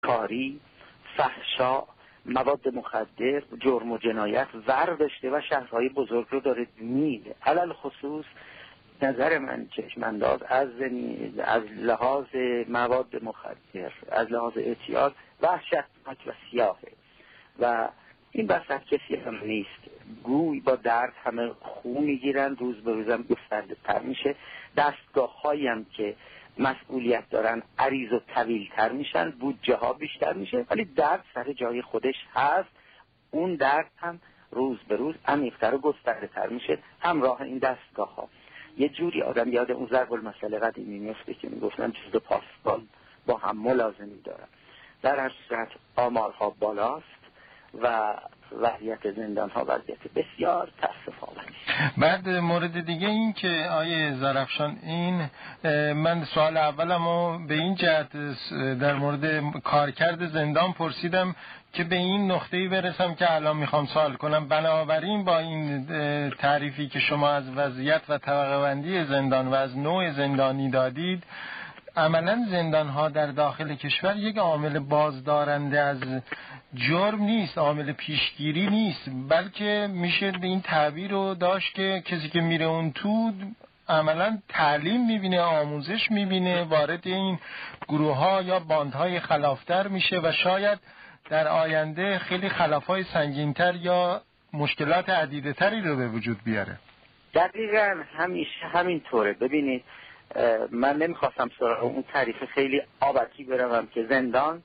بیکاری، فحشا، مواد مخدر، جرم و جنایت ور داشته و شهرهای بزرگ رو داره میده. علل خصوص نظر من چشمانداز از لحاظ مواد مخدر، از لحاظ اعتیاد وحشتناک و سیاهه و این بسط کسی هم نیست. گوی با درد همه خو میگیرن، روز به روزم گسترده تر میشه. دستگاه هایی هم که مسئولیت دارن عریض و طویل تر میشن، بودجه ها بیشتر میشه، ولی درد سر جای خودش هست. اون درد هم روز به روز عمیق‌تر و گسترده تر میشه همراه این دستگاه ها. یه جوری آدم یاد اون ضرب المثل قدیمی میفته که میگفتن چیز و پاسبان با هم ملازمی دارن. در هر صورت آمارها بالاست و وضعیت زندان ها وضعیت بسیار تأسف‌آوری. بعد مورد دیگه این که آیه زرافشان، این من سوال اولمو به این جهت در مورد کارکرد زندان پرسیدم که به این نقطه‌ای برسم که الان میخوام سوال کنم. بنابراین با این تعریفی که شما از وضعیت و طبقه بندی زندان و از نوع زندانی دادید، عملا زندان ها در داخل کشور یک عامل بازدارنده از جرم نیست، عامل پیشگیری نیست، بلکه میشه به این تعبیر رو داشت که کسی که میره اون تو عملا تعلیم میبینه، آموزش میبینه، وارد این گروه ها یا باندهای خلافتر میشه و شاید در آینده خیلی خلافهای سنگینتر یا مشکلات عدیدتری رو به وجود بیاره. دقیقاً همیشه همینطوره. ببینید من نمیخواستم سراغ اون تعریف خیلی آبکی بروم که زندان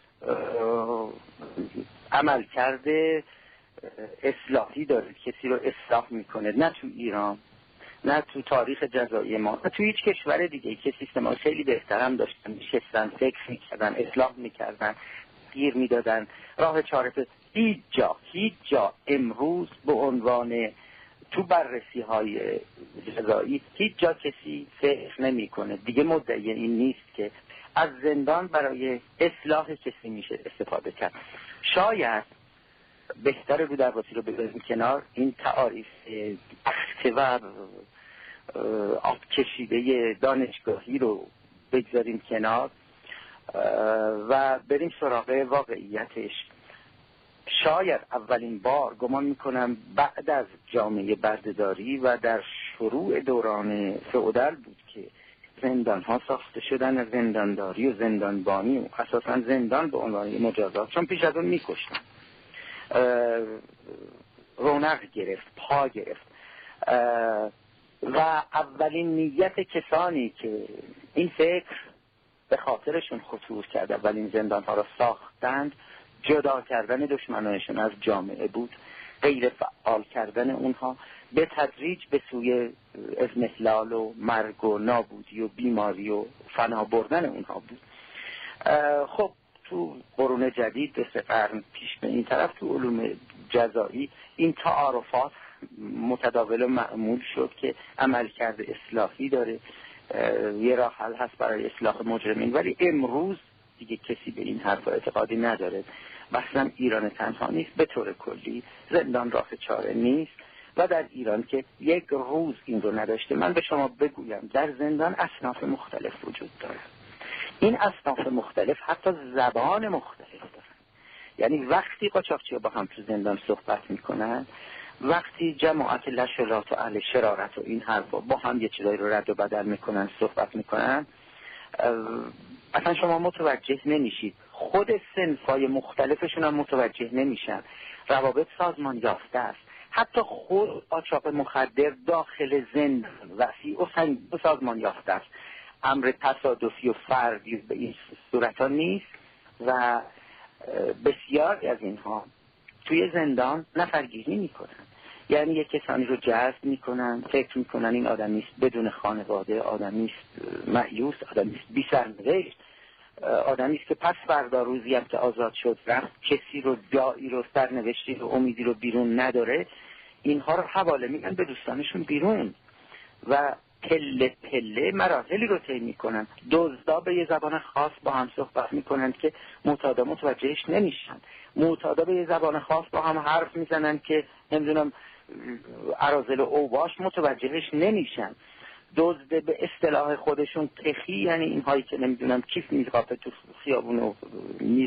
عمل کرده اصلاحی داره، کسی رو اصلاح میکنه. نه تو ایران، نه تو تاریخ جزایی ما، نه تو هیچ کشور دیگه که سیستم‌ها خیلی بهتر هم داشتن، میشستن فکر میکردن، اصلاح میکردن، گیر میدادن، راه چاره. هیچ جا امروز به عنوان تو بررسی های جزایی هیچ جا کسی فکر نمی کنه. دیگه مدعی این نیست که از زندان برای اصلاح کسی میشه استفاده کرد. شاید بهتره بود درباسی رو بذاریم کنار، این تعاریف اخته و آب کشیده دانشگاهی رو بگذاریم کنار و بریم سراغ واقعیتش. شاید اولین بار گمان میکنم بعد از جامعه بردهداری و در شروع دوران فئودال بود که زندان ها ساخته شدن، زندانداری و زندانبانی و اساسا زندان به عنوان مجازات، چون پیش از اون میکشتن، رونق گرفت، پا گرفت و اولین نیت کسانی که این فکر به خاطرشون خطور کرد اولین زندان ها را ساختند جدا کردن دشمنانشون از جامعه بود، غیر فعال کردن اونها، به تدریج به سوی اضمحلال و مرگ و نابودی و بیماری و فنا بردن اونها بود. خب تو قرون جدید 2 قرن پیش به این طرف تو علوم جزایی این تعارفات متداول و معمول شد که عملکرد اصلاحی داره، یه راه حل هست برای اصلاح مجرمین. ولی امروز دیگه کسی به این حرف اعتقادی نداره. مثلا ایران تنها نیست، به طور کلی زندان راه چاره نیست و در ایران که یک روز این رو نداشته. من به شما بگویم در زندان اصناف مختلف وجود داره. این اصناف مختلف حتی زبان مختلف دارن. یعنی وقتی قاچاقچی‌ها با هم تو زندان صحبت میکنن، وقتی جماعت لشلات و اهل شرارت و این حرفا با هم یه چیزایی رو رد و بدل میکنن، صحبت میکنن، اصلا شما متوجه نمیشید. خود صنفای مختلفشون هم متوجه نمیشن. روابط سازمان یافته است. حتی خود قاچاق مخدر داخل زندان وسیع و سازمان یافته است. امر تصادفی و فردی به این صورت ها نیست و بسیاری از اینها توی زندان نفرگیری میکنن. یعنی یک کسانی رو جذب میکنن، فکر میکنن این آدمی است بدون خانواده، آدمی است مایوس، آدمی است بی سرنوشت، آدمی است که پس فردا روزی هم که آزاد شد رفت، کسی رو، دایی رو، سرنوشتی رو، امیدی رو بیرون نداره. اینها رو حواله میگن به دوستانشون بیرون و پله پله مراحلی رو طی میکنن. دزدا به یه زبان خاص با هم صحبت میکنن که معتادا متوجهش نمیشن. معتادا به یه زبان خاص با هم حرف میزنن که نمیدونم اراذل و اوباش متوجهش نمیشن. دزد به اصطلاح خودشون تخی، یعنی اینهایی که نمیدونم کیف میزقافه تو خیابون و